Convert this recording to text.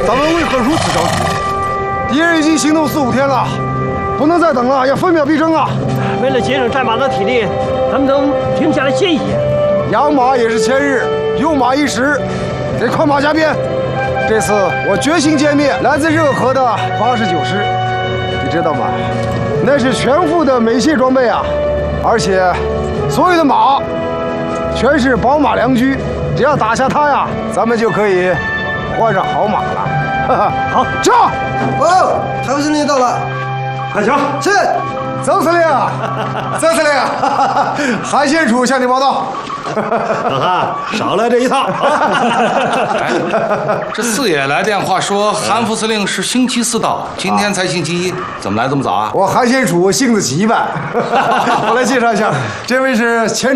咱们为何如此着急？敌人已经行动4、5天了，不能再等了，要分秒必争啊！ 为了节省战马的体力，咱们能停下来歇一歇。 养马也是千日，用马一时，得快马加鞭。这次我决心歼灭来自热河的89师，你知道吗？那是全副的美械装备啊，而且所有的马全是宝马良驹，只要打下它呀，咱们就可以换上好马了。哈哈，好，上！ 哦，台副司令到了， 快瞧， 是。 曾司令，曾司令，韩先楚向你报道。 老汉，少来这一套。 这四爷来电话说韩副司令是星期4到，今天才星期1，怎么来这么早啊？ 我韩先楚性子急呗。我来介绍一下，这位是前